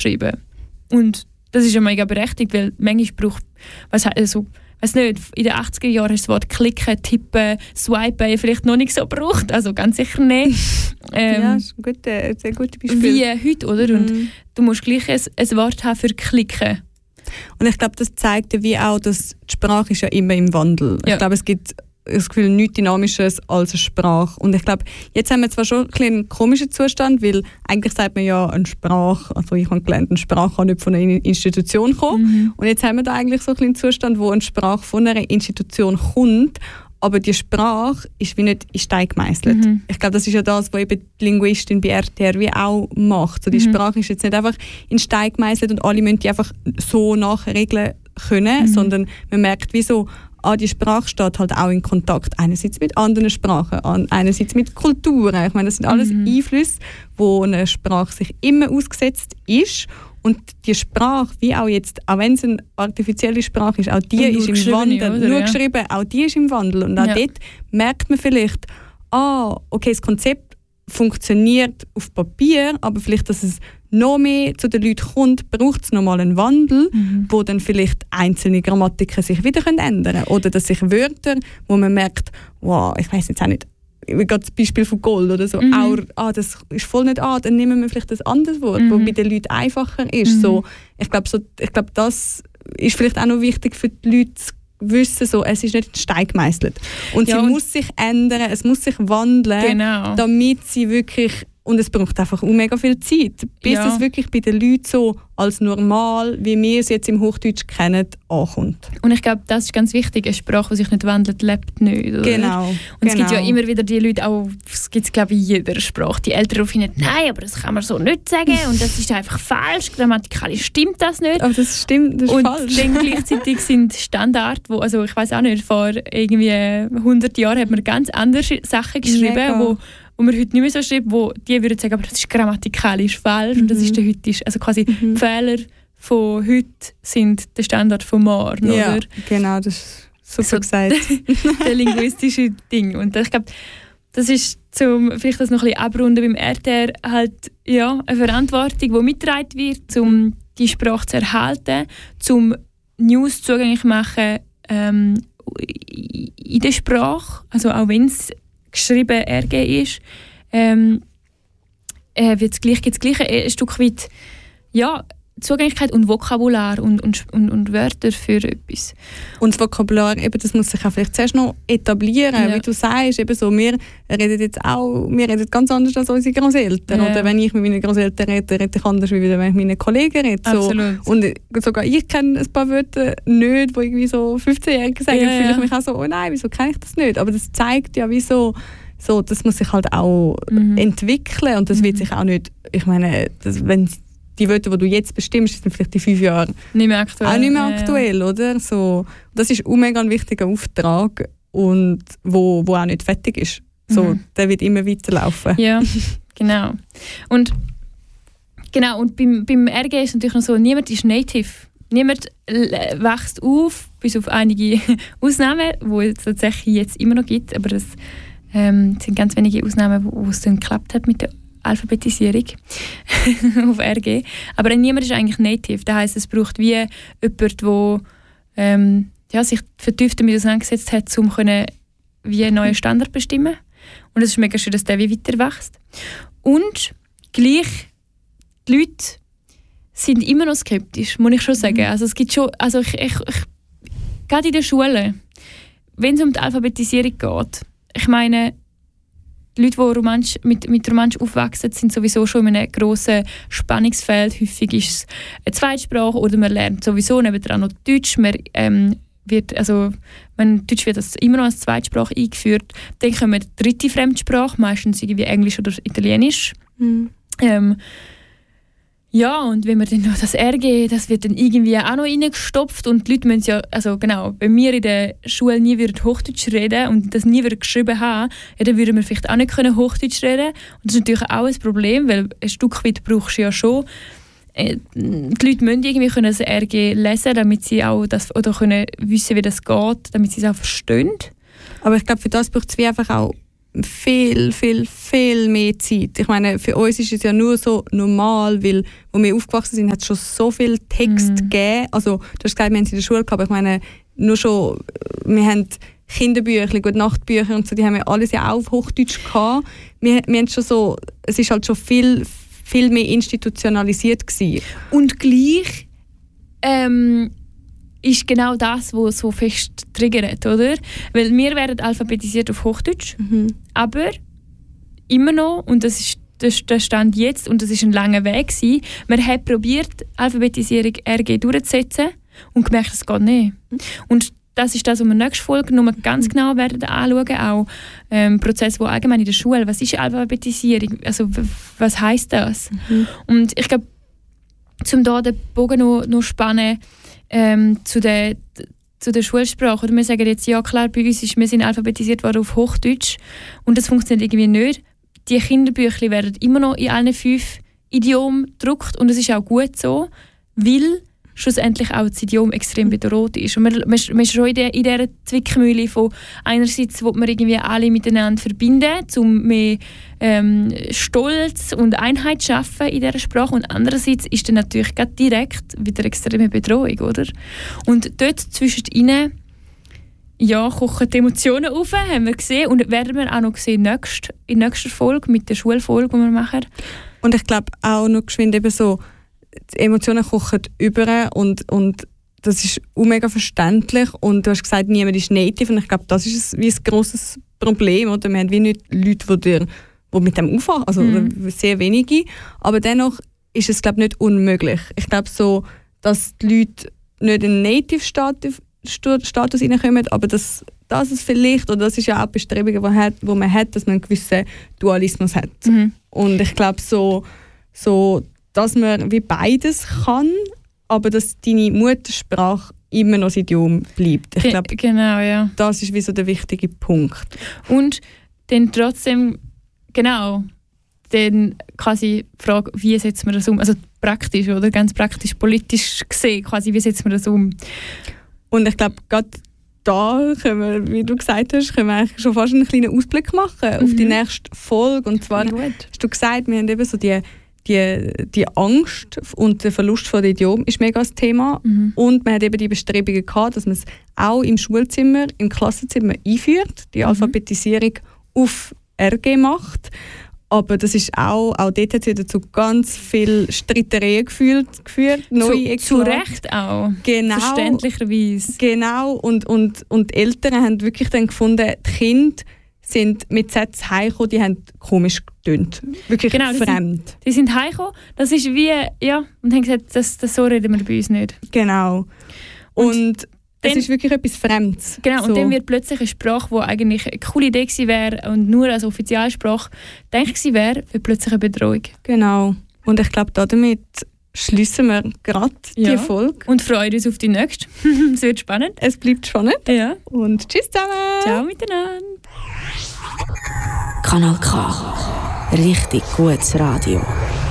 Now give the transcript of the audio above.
geschrieben. Und das ist ja mega berechtigt, weil manchmal braucht, weiss nicht, in den 80er Jahren hast du das Wort klicken, tippen, swipen vielleicht noch nicht so gebraucht, also ganz sicher nicht. Ja, das ist ein sehr gutes Beispiel. Wie heute, oder? Und du musst gleich ein Wort haben für klicken. Und ich glaube, das zeigt ja wie auch, dass die Sprache ist ja immer im Wandel. Ja. Ich glaube, es gibt das Gefühl, nichts Dynamisches als eine Sprache. Und ich glaube, jetzt haben wir zwar schon einen komischen Zustand, weil eigentlich sagt man ja, eine Sprache, also ich habe gelernt, eine Sprache kann nicht von einer Institution kommen. Und jetzt haben wir da eigentlich so einen Zustand, wo eine Sprache von einer Institution kommt, aber die Sprache ist wie nicht in Stein gemeißelt. Ich glaube, das ist ja das, was eben die Linguistin bei RTR wie auch macht. So, die Sprache ist jetzt nicht einfach in Stein gemeißelt und alle müssen die einfach so nachregeln können, sondern man merkt, wieso die Sprache steht halt auch in Kontakt einerseits mit anderen Sprachen, einerseits mit Kulturen. Ich meine, das sind alles Einflüsse, wo eine Sprache sich immer ausgesetzt ist. Und die Sprache, wie auch jetzt, auch wenn es eine artifizielle Sprache ist, auch die ist im Wandel. Oder? Nur geschrieben, auch die ist im Wandel. Und auch dort merkt man vielleicht, okay, das Konzept funktioniert auf Papier, aber vielleicht, dass es noch mehr zu den Leuten kommt, braucht es nochmal einen Wandel, wo dann vielleicht einzelne Grammatiken sich wieder ändern können. Oder dass sich Wörter, wo man merkt, wow, ich weiss jetzt auch nicht, wie gerade das Beispiel von Gold oder so, das ist voll nicht dann nehmen wir vielleicht ein anderes Wort, das bei den Leuten einfacher ist. So, ich glaube, das ist vielleicht auch noch wichtig für die Leute zu wissen, so, es ist nicht in Stein gemeißelt. Und sie muss sich ändern, es muss sich wandeln, damit sie wirklich, und es braucht einfach mega viel Zeit, bis es wirklich bei den Leuten so als normal, wie wir es jetzt im Hochdeutsch kennen, ankommt. Und ich glaube, das ist ganz wichtig. Eine Sprache, die sich nicht wandelt, lebt nicht. Oder? Genau. Und es gibt ja immer wieder die Leute, auch, es gibt es glaube ich in jeder Sprache, die Eltern darauf hin, nein, aber das kann man so nicht sagen und das ist einfach falsch, grammatikalisch stimmt das nicht. Aber das stimmt, das ist und falsch. Und dann gleichzeitig sind Standard, wo, also ich weiß auch nicht, vor irgendwie 100 Jahren hat man ganz andere Sachen geschrieben, wo man heute nicht mehr so schreibt, wo die würden sagen, aber das ist grammatikalisch falsch und das ist der heutige. Also quasi die Fehler von heute sind der Standard von morgen, ja, oder? Genau, das ist super gesagt. Der linguistische Ding. Und ich glaube, das ist, vielleicht das noch ein bisschen abrunden beim RTR, halt, ja, eine Verantwortung, die mitgetragen wird, um die Sprache zu erhalten, um News zugänglich zu machen in der Sprache, also auch wenn es geschrieben RG ist, gibt es gleich ein Stück weit Zugänglichkeit und Vokabular und Wörter für etwas. Und das Vokabular, eben, das muss sich auch vielleicht zuerst noch etablieren, wie du sagst, eben so, wir reden ganz anders als unsere Großeltern. Oder wenn ich mit meinen Großeltern rede ich anders, als wenn ich mit meinen Kollegen rede. So. Und sogar ich kenne ein paar Wörter nicht, die irgendwie so 15-Jährige sagen, fühle ich mich auch so, oh nein, wieso kenne ich das nicht? Aber das zeigt ja, wieso so, das muss sich halt auch entwickeln und das wird sich auch nicht, ich meine, wenn die Wörter, die du jetzt bestimmst, sind vielleicht in 5 Jahren nicht mehr aktuell. Auch nicht mehr aktuell, oder? So, das ist mega ein wichtiger Auftrag und wo auch nicht fertig ist. So, der wird immer weiterlaufen. Ja, genau. Und beim RG ist es natürlich noch so, niemand ist native. Niemand wächst auf, bis auf einige Ausnahmen, die es tatsächlich jetzt immer noch gibt, aber das sind ganz wenige Ausnahmen, wo es dann geklappt hat mit der Alphabetisierung auf RG. Aber niemand ist eigentlich native. Das heisst, es braucht wie jemand, der sich vertieft damit auseinandergesetzt hat, um wie einen neuen Standard zu bestimmen. Und es ist mega schön, dass der wie weiter wächst. Und gleich, die Leute sind immer noch skeptisch, muss ich schon sagen. Also es gibt schon, also ich gerade in der Schule, wenn es um die Alphabetisierung geht, ich meine, die Leute, die mit Romansch aufwachsen, sind sowieso schon in einem grossen Spannungsfeld. Häufig ist es eine Zweitsprache oder man lernt sowieso nebendran noch Deutsch. Deutsch wird das immer noch als Zweitsprache eingeführt. Dann kommt die dritte Fremdsprache, meistens irgendwie Englisch oder Italienisch. Ja, und wenn man dann noch das RG, das wird dann irgendwie auch noch reingestopft und die Leute müssen ja, also genau, wenn wir in der Schule nie Hochdeutsch reden und das nie geschrieben haben, ja, dann würden wir vielleicht auch nicht Hochdeutsch reden. Und das ist natürlich auch ein Problem, weil ein Stück weit brauchst du ja schon, die Leute müssen irgendwie das RG lesen, damit sie auch das, oder können wissen, wie das geht, damit sie es auch verstehen. Aber ich glaube, für das braucht es wie einfach auch viel, viel, viel mehr Zeit. Ich meine, für uns ist es ja nur so normal, weil, wo wir aufgewachsen sind, hat es schon so viel Text gegeben. Also, du hast gesagt, wir haben es in der Schule gehabt, aber ich meine, nur schon, wir haben Kinderbücher, Gute Nachtbücher und so, die haben wir alles ja auch auf Hochdeutsch gehabt. Wir haben schon so, es ist halt schon viel, viel mehr institutionalisiert gewesen. Und gleich ist genau das, was so fest triggert, oder? Weil wir werden alphabetisiert auf Hochdeutsch, aber immer noch, und das ist der Stand jetzt, und das ist ein langer Weg gewesen, man hat probiert, Alphabetisierung RG durchzusetzen und gemerkt, es geht nicht. Und das ist das, was wir in der nächsten Folge noch ganz genau werden anschauen, auch Prozess, wo allgemein in der Schule, was ist Alphabetisierung, also was heisst das? Und ich glaube, um da den Bogen noch spannen, zu der Schulsprache. Oder wir sagen jetzt, ja klar, bei uns wir sind alphabetisiert worden auf Hochdeutsch und das funktioniert irgendwie nicht. Die Kinderbücher werden immer noch in allen 5 Idiomen gedruckt und das ist auch gut so, weil schlussendlich auch das Idiom extrem bedroht ist. Und man ist schon in dieser Zwickmühle von einerseits will man irgendwie alle miteinander verbinden, um mehr Stolz und Einheit zu schaffen in dieser Sprache. Und andererseits ist dann natürlich gerade direkt wieder eine extreme Bedrohung, oder? Und dort zwischen ihnen kochen die Emotionen auf, haben wir gesehen. Und werden wir auch noch sehen in der nächsten Folge, mit der Schulfolge, die wir machen. Und ich glaube auch noch geschwind eben so, die Emotionen kochen über und das ist mega verständlich und du hast gesagt, niemand ist native und ich glaube, das ist wie ein grosses Problem, oder? Wir haben wie nicht Leute, die mit dem aufwachen, also sehr wenige, aber dennoch ist es, glaube ich, nicht unmöglich. Ich glaube so, dass die Leute nicht in den Native-Status reinkommen, aber das ist vielleicht, oder das ist ja auch die Bestrebung, die man hat, dass man einen gewissen Dualismus hat. Und ich glaube so dass man wie beides kann, aber dass deine Muttersprache immer noch das Idiom bleibt. Ich glaube, genau, ja. Das ist wie so der wichtige Punkt. Und dann trotzdem, genau, dann quasi die Frage, wie setzen wir das um? Also praktisch, oder? Ganz praktisch, politisch gesehen, quasi, wie setzen wir das um? Und ich glaube, gerade da können wir, wie du gesagt hast, können wir eigentlich schon fast einen kleinen Ausblick machen auf die nächste Folge. Und zwar hast du gesagt, wir haben eben so die Angst und der Verlust von Idiom ist mega das Thema. Und man hat eben die Bestrebungen gehabt, dass man es auch im Schulzimmer, im Klassenzimmer einführt, die Alphabetisierung auf RG macht. Aber das ist auch dort hat es wieder zu ganz viel Streitereien geführt. Zu Recht auch. Genau. Verständlicherweise. Genau. Und die Eltern haben wirklich dann gefunden, die Kinder sind mit Sätzen heimgekommen, die haben komisch getönt. Wirklich genau, fremd. Die sind heimgekommen, das ist wie, und haben gesagt, das so reden wir bei uns nicht. Genau. Und es ist wirklich etwas Fremdes. Genau, so. Und dann wird plötzlich eine Sprache, die eigentlich eine coole Idee gewesen wäre und nur als Offizialsprache gedacht gewesen wäre, wird plötzlich eine Bedrohung. Genau. Und ich glaube, damit schließen wir gerade die Folge. Und freuen uns auf die nächste. Es wird spannend. Es bleibt spannend. Ja. Und tschüss zusammen. Ciao miteinander. Kanal K. Richtig gutes Radio.